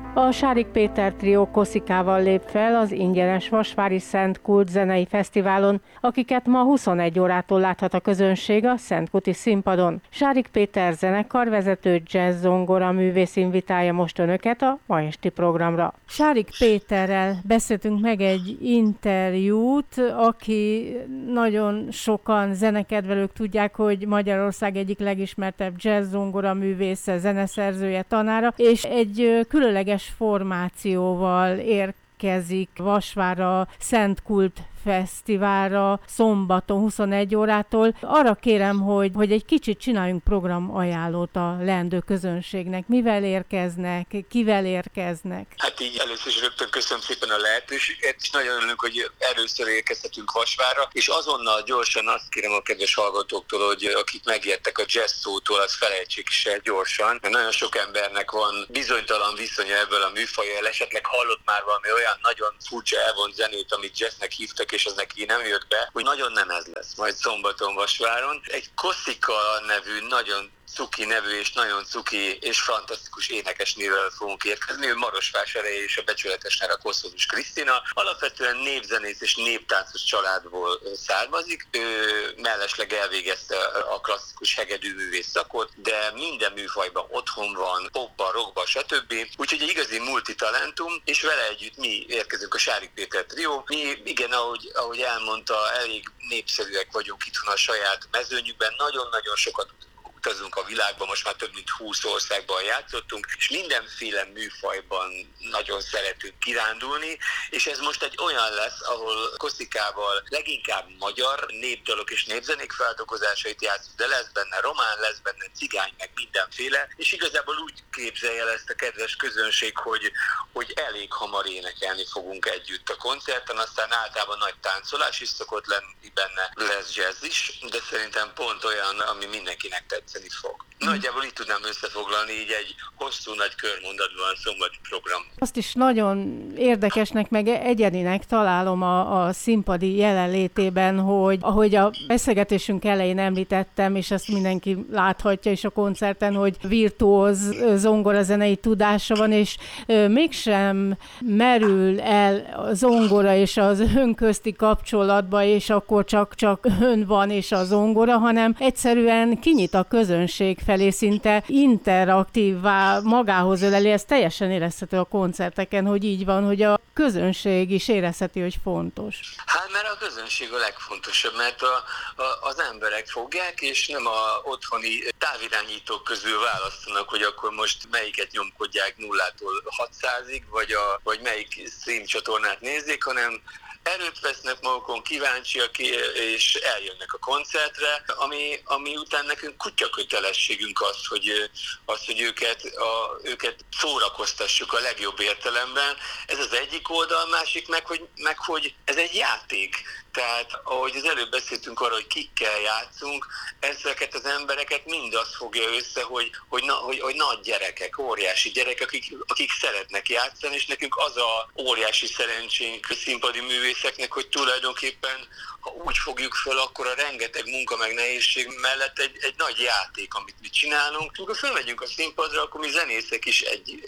A Sárik Péter trió Koszikával lép fel az ingyenes Vasvári Szent Kult zenei fesztiválon, akiket ma 21 órától láthat a közönség a Szentkuti színpadon. Sárik Péter zenekarvezető, jazz zongora művész invitálja most önöket a ma esti programra. Sárik Péterrel beszéltünk meg egy interjút, aki nagyon sokan zenekedvelők tudják, hogy Magyarország egyik legismertebb jazz zongora művésze, zeneszerzője, tanára, és egy különleges formációval érkezik Vasvárra Szent Kult Fesztiválra szombaton 21 órától. Arra kérem, hogy egy kicsit csináljunk programajánlót a leendő közönségnek. Mivel érkeznek, kivel érkeznek? Hát így először is rögtön köszönöm szépen a lehetőséget, és nagyon örülünk, hogy először érkezhetünk Vasvárra, és azonnal gyorsan azt kérem a kedves hallgatóktól, hogy akik megijedtek a jazz szótól, az felejtsék se gyorsan, mert nagyon sok embernek van bizonytalan viszonya ebből a műfajjal, esetleg hallott már valami olyan nagyon furcsa elvont zenét, amit jazznek hívtak, és az neki nem jött be, hogy nagyon nem ez lesz majd szombaton Vasváron. Egy Koszika nevű, nagyon cuki nevű és nagyon cuki és fantasztikus énekesnővel fogunk érkezni. Ő Marosvásárhelyi és a becsületes neve Koszorús Krisztina. Alapvetően népzenész és néptáncos családból származik. Ő mellesleg elvégezte a klasszikus hegedűművész szakot, de minden műfajban otthon van, popban, rockban, stb. Úgyhogy egy igazi multitalentum, és vele együtt mi érkezünk a Sárik Péter trió. Mi, igen, ahogy elmondta, elég népszerűek vagyunk itthon a saját mezőnyükben, nagyon-nagyon sokat utazunk a világban, most már több mint 20 országban játszottunk, és mindenféle műfajban nagyon szeretünk kirándulni, és ez most egy olyan lesz, ahol Koszikával leginkább magyar népdalok és népzenék feldolgozásait játszunk, de lesz benne román, lesz benne cigány, meg mindenféle, és igazából úgy képzelje el ezt a kedves közönség, hogy elég hamar énekelni fogunk együtt a koncerten, aztán általában nagy táncolás is szokott lenni benne, lesz jazz is, de szerintem pont olyan, ami mindenkinek tetszeni fog. Nagyjából így tudnám összefoglalni így egy hosszú nagy körmondatban a szombati program. Azt is nagyon érdekesnek, meg egyedinek találom a színpadi jelenlétében, hogy ahogy a beszélgetésünk elején említettem, és ezt mindenki láthatja is a koncerten, hogy virtuóz zongorazenei tudása van, és mégsem merül el a zongora és az ön közti kapcsolatba, és akkor csak ön van és a zongora, hanem egyszerűen kinyit a közönség felé, szinte interaktívvá magához öleli. Ez teljesen érezhető a koncerteken, hogy így van, hogy a közönség is érezheti, hogy fontos. Hát mert a közönség a legfontosabb, mert az emberek fogják, és nem a otthoni távirányítók közül választanak, hogy akkor most melyiket nyomkodják 0-tól 600-ig, vagy melyik stream csatornát nézzék, hanem erőt vesznek magukon, kíváncsiak, és eljönnek a koncertre, ami után nekünk kutyakötelességünk az, hogy őket szórakoztassuk a legjobb értelemben. Ez az egyik oldal, másik meg hogy ez egy játék. Tehát, ahogy az előbb beszéltünk arra, hogy kikkel játszunk, ezeket az embereket mind azt fogja össze, hogy nagy gyerekek, óriási gyerekek, akik szeretnek játszani, és nekünk az a óriási szerencsénk színpadi művészeknek, hogy tulajdonképpen, ha úgy fogjuk föl, akkor a rengeteg munka meg nehézség mellett egy nagy játék, amit mi csinálunk. Amikor fölmegyünk a színpadra, akkor mi zenészek is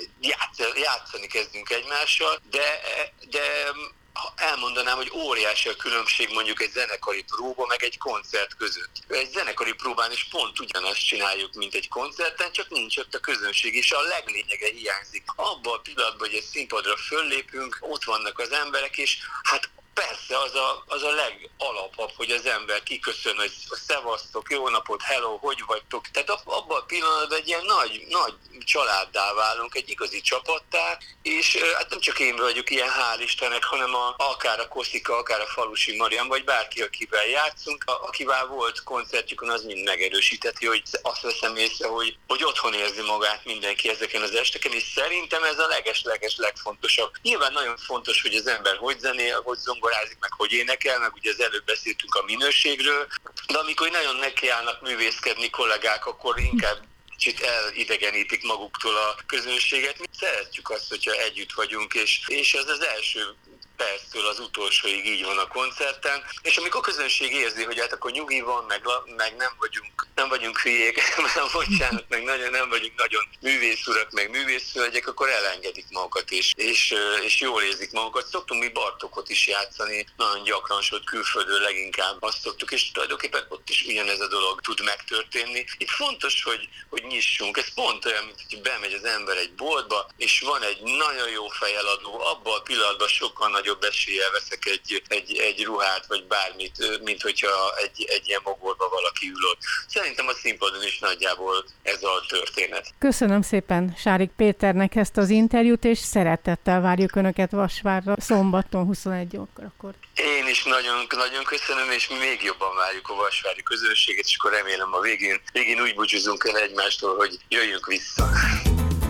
játszani kezdünk egymással, de elmondanám, hogy óriási a különbség mondjuk egy zenekari próba meg egy koncert között. Egy zenekari próbán is pont ugyanazt csináljuk, mint egy koncerten, csak nincs ott a közönség, és a leglényege hiányzik. Abban a pillanatban, hogy egy színpadra föllépünk, ott vannak az emberek, és hát persze az a legalapabb, hogy az ember kiköszön, hogy szevasztok, jó napot, hello, hogy vagytok. Tehát abban a pillanatban egy ilyen nagy családdá válunk, egy igazi csapattá, és hát nem csak én vagyok ilyen, hál' Istennek, hanem akár a Koszika, akár a Falusi Marian, vagy bárki, akivel játszunk, akivel volt koncertjükön, az mind megerősíteti, hogy azt veszem észre, hogy otthon érzi magát mindenki ezeken az esteken, és szerintem ez a leges legfontosabb. Nyilván nagyon fontos, hogy az ember hogy zenél, hogy zongorázik, meg hogy énekel, meg ugye az előbb beszéltünk a minőségről, de amikor nagyon nekiállnak művészkedni kollégák, akkor inkább kicsit elidegenítik maguktól a közönséget. Mi szeretjük azt, hogyha együtt vagyunk, és ez az első perctől az utolsóig így van a koncerten, és amikor a közönség érzi, hogy hát akkor nyugi van, meg nem vagyunk hülyék, bocsánat, meg nem vagyunk nagyon művészurak, meg művészhölgyek, akkor elengedik magukat, és jól érzik magukat. Szoktunk mi Bartókot is játszani, nagyon gyakran, sőt külföldről leginkább azt szoktuk, és tulajdonképpen ott is ugyanez a dolog tud megtörténni. Itt fontos, hogy nyissunk. Ez pont olyan, mint hogy bemegy az ember egy boltba, és van egy nagyon jó fejeladó, abban a pillanatban sokkal nagyobb eséllyel veszek egy ruhát, vagy bármit, mint hogyha egy ilyen mogorba valaki ül ott. Szerintem a színpadon is nagyjából ez a történet. Köszönöm szépen Sárik Péternek ezt az interjút, és szeretettel várjuk Önöket Vasvárra szombaton 21 órakor. Én is nagyon, nagyon köszönöm, és mi még jobban várjuk a vasvári közönséget, és akkor remélem a végén úgy búcsúzunk el egymástól, hogy jöjjünk vissza.